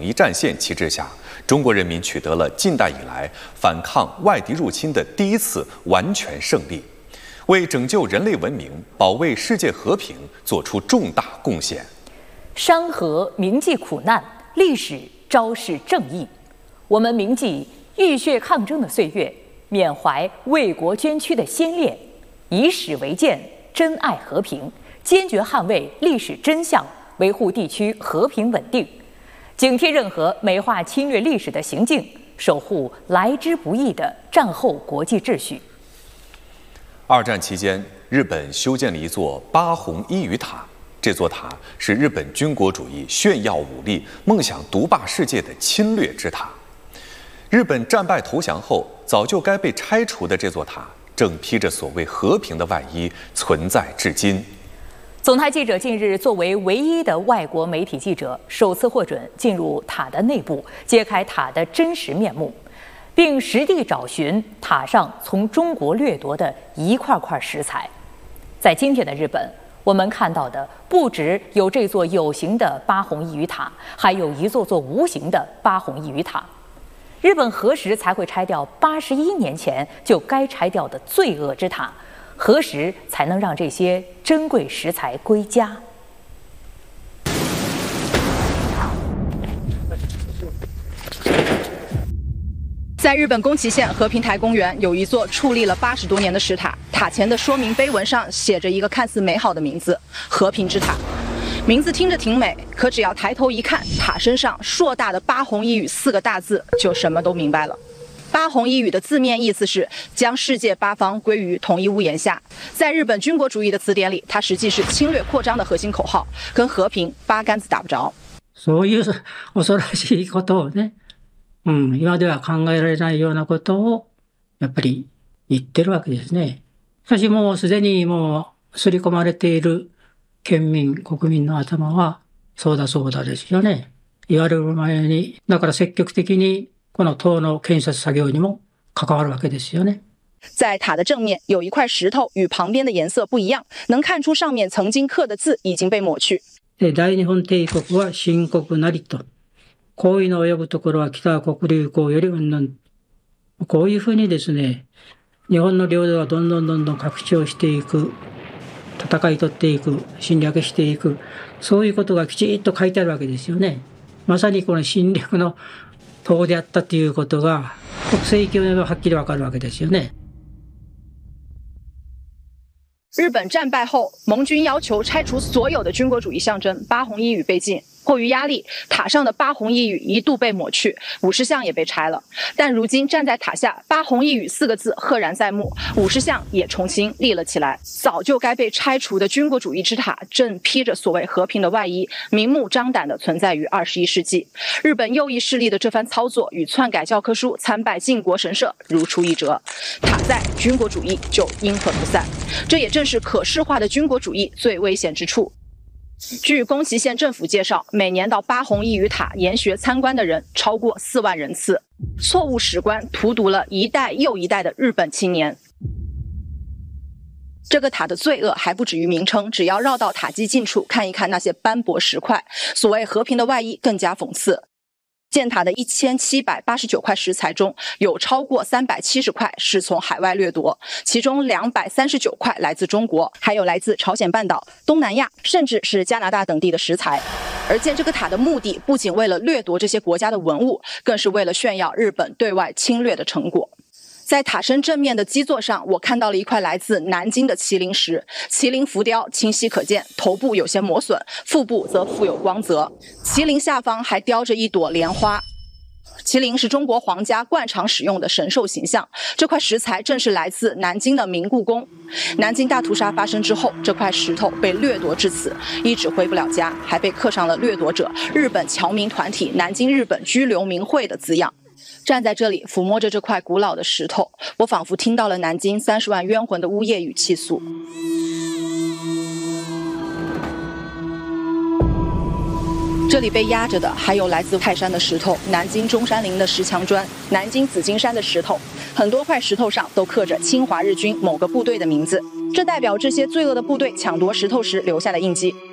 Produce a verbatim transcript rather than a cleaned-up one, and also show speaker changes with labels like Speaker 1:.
Speaker 1: 一战线旗帜下，中国人民取得了近代以来反抗外敌入侵的第一次完全胜利，为拯救人类文明、保卫世界和平做出重大贡献。
Speaker 2: 山河铭记苦难，历史昭示正义。我们铭记浴血抗争的岁月，缅怀为国捐躯的先烈，以史为鉴，珍爱和平，坚决捍卫历史真相，维护地区和平稳定，警惕任何美化侵略历史的行径，守护来之不易的战后国际秩序。
Speaker 1: 二战期间，日本修建了一座八珩伊予塔。这座塔是日本军国主义炫耀武力、梦想独霸世界的侵略之塔。日本战败投降后，早就该被拆除的这座塔，正披着所谓和平的外衣存在至今。
Speaker 2: 总台记者近日作为唯一的外国媒体记者，首次获准进入塔的内部，揭开塔的真实面目，并实地找寻塔上从中国掠夺的一块块石材。在今天的日本，我们看到的不只有这座有形的八珩伊予塔，还有一座座无形的八珩伊予塔。日本何时才会拆掉八十一年前就该拆掉的罪恶之塔？何时才能让这些珍贵石材归家？
Speaker 3: 在日本宫崎县和平台公园有一座矗立了八十多年的石塔，塔前的说明碑文上写着一个看似美好的名字——和平之塔。名字听着挺美，可只要抬头一看，塔身上硕大的八珩伊予四个大字，就什么都明白了。八珩伊予的字面意思是将世界八方归于同一屋檐下，在日本军国主义的词典里，它实际是侵略扩张的核心口号，跟和平八竿子打不着。
Speaker 4: そういう恐ろしいことをね。うん、今では考えられないようなことをやっぱり言ってるわけですね。しかしもうすでにもう刷り込まれている県民、国民の頭はそうだそうだですよね。言われる前に、だから積極的にこの塔の建設作業にも関わるわけですよね。
Speaker 3: 在塔的正面有一块石头，与旁边的颜色不一样，能看出上面曾经刻的字已经被抹去。
Speaker 4: 大日本帝国は深刻なりと。行為の及ぶところは北国流行より云々。こういうふうにですね、日本の領土がどんどんどんどん拡張していく、戦い取っていく、侵略していく、そういうことがきちっと書いてあるわけですよね。まさにこの侵略の塔であったということが、国際教養がはっきりわかるわけですよね。
Speaker 3: 日本战败后，盟军要求拆除所有的军国主义象征，八珩伊予被禁。迫于压力，塔上的八珩伊予一度被抹去，武士像也被拆了。但如今站在塔下，八珩伊予四个字赫然在目，武士像也重新立了起来。早就该被拆除的军国主义之塔，正披着所谓和平的外衣，明目张胆地存在于二十一世纪。日本右翼势力的这番操作，与篡改教科书、参拜靖国神社如出一辙。塔在，军国主义就阴魂不散。这也正是可视化的军国主义最危险之处。据宫崎县政府介绍，每年到八珩伊予塔研学参观的人超过四万人次，错误史观荼毒了一代又一代的日本青年。这个塔的罪恶还不止于名称，只要绕到塔基近处看一看那些斑驳石块，所谓和平的外衣更加讽刺。建塔的一千七百八十九块石材中，有超过三百七十块是从海外掠夺，其中两百三十九块来自中国，还有来自朝鲜半岛、东南亚，甚至是加拿大等地的石材。而建这个塔的目的，不仅为了掠夺这些国家的文物，更是为了炫耀日本对外侵略的成果。在塔身正面的基座上，我看到了一块来自南京的麒麟石，麒麟浮雕清晰可见，头部有些磨损，腹部则富有光泽。麒麟下方还雕着一朵莲花。麒麟是中国皇家惯常使用的神兽形象，这块石材正是来自南京的明故宫。南京大屠杀发生之后，这块石头被掠夺至此，一直回不了家，还被刻上了掠夺者日本侨民团体南京日本居留民会的字样。站在这里抚摸着这块古老的石头，我仿佛听到了南京三十万冤魂的呜咽与泣诉。这里被压着的还有来自泰山的石头、南京中山陵的石墙砖、南京紫金山的石头，很多块石头上都刻着侵华日军某个部队的名字，这代表这些罪恶的部队抢夺石头时留下的印记。